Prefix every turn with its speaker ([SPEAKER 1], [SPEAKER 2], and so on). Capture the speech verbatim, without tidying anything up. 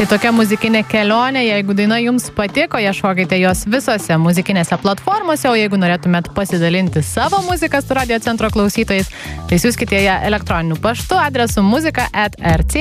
[SPEAKER 1] Tai tokia muzikinė kelionė, jeigu daina jums patiko, ieškokite jos visose muzikinėse platformose, o jeigu norėtumėt pasidalinti savo muziką su Radio Centro klausytojais, tai siųskite ją elektroniniu paštu adresu muzika et er cė